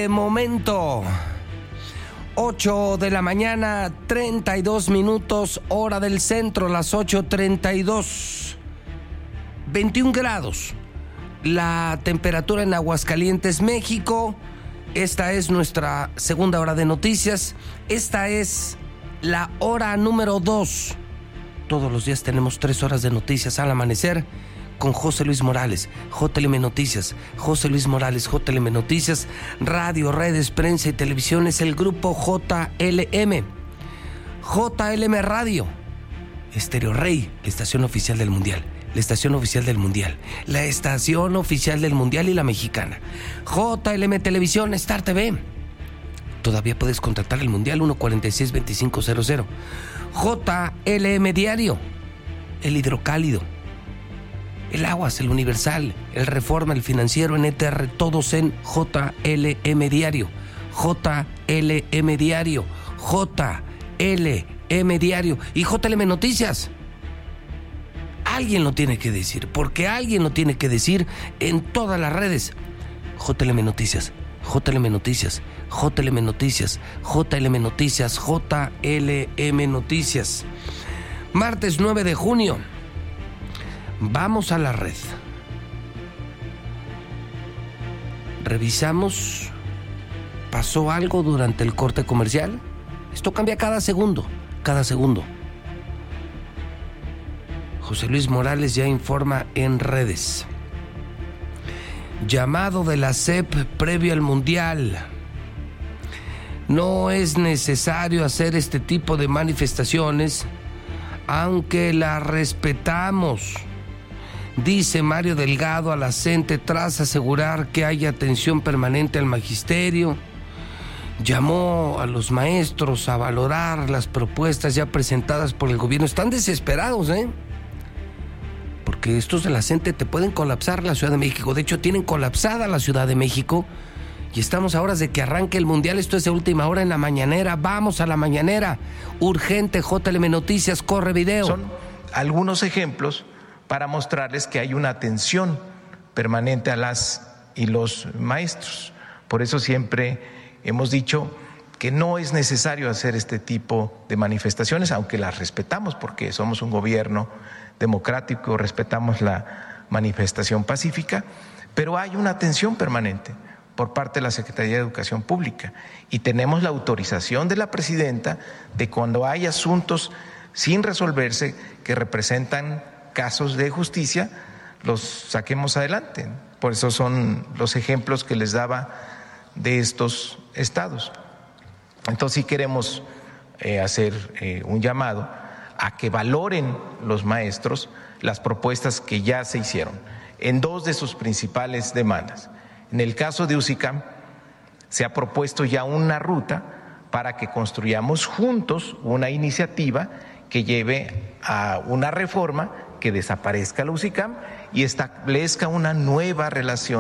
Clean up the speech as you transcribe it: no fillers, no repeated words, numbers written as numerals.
este momento. 8 de la mañana, 32 minutos, hora del centro, las 8:32. 21 grados. La temperatura en Aguascalientes, México. Esta es nuestra segunda hora de noticias. Esta es la hora número 2. Todos los días tenemos 3 horas de noticias al amanecer con José Luis Morales, JLM Noticias, José Luis Morales, JLM Noticias, radio, redes, prensa y televisión es el grupo JLM. JLM Radio, Estéreo Rey, la estación oficial del Mundial, la estación oficial del Mundial, la estación oficial del Mundial y la mexicana. JLM Televisión, Star TV. Todavía puedes contratar el Mundial 146-2500. JLM Diario, el Hidrocálido, el Aguas, el Universal, el Reforma, el Financiero, NTR, todos en JLM Diario. JLM Diario, JLM Diario y JLM Noticias. Alguien lo tiene que decir, porque alguien lo tiene que decir en todas las redes. JLM Noticias, JLM Noticias, JLM Noticias, JLM Noticias, JLM Noticias. Martes 9 de junio. Vamos a la red. Revisamos. ¿Pasó algo durante el corte comercial? Esto cambia cada segundo, cada segundo. José Luis Morales ya informa en redes. Llamado de la SEP previo al Mundial. No es necesario hacer este tipo de manifestaciones, aunque la respetamos, dice Mario Delgado a la CENTE tras asegurar que hay atención permanente al magisterio. Llamó a los maestros a valorar las propuestas ya presentadas por el gobierno. Están desesperados, porque estos de la CENTE te pueden colapsar la Ciudad de México. De hecho, tienen colapsada la Ciudad de México y estamos a horas de que arranque el Mundial. Esto es de última hora en la mañanera. Vamos a la mañanera. Urgente, JLM Noticias, corre video. Son algunos ejemplos para mostrarles que hay una atención permanente a las y los maestros. Por eso siempre hemos dicho que no es necesario hacer este tipo de manifestaciones, aunque las respetamos porque somos un gobierno democrático, respetamos la manifestación pacífica, pero hay una atención permanente por parte de la Secretaría de Educación Pública y tenemos la autorización de la presidenta de cuando hay asuntos sin resolverse que representan casos de justicia, los saquemos adelante. Por eso son los ejemplos que les daba de estos estados. Entonces sí queremos hacer un llamado a que valoren los maestros las propuestas que ya se hicieron en 2 de sus principales demandas. En el caso de UCICAM se ha propuesto ya una ruta para que construyamos juntos una iniciativa que lleve a una reforma que desaparezca la UCICAM y establezca una nueva relación